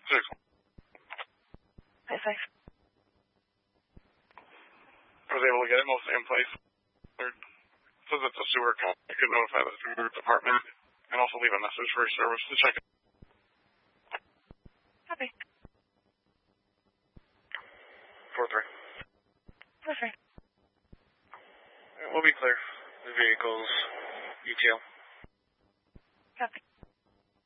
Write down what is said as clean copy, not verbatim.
6. Hi, 5. I was able to get it mostly in place. It says it's a sewer call. I could notify the sewer department and also leave a message for service to check it. Copy. 4-3. 4-3. We'll be clear. The vehicle's ETL. Copy.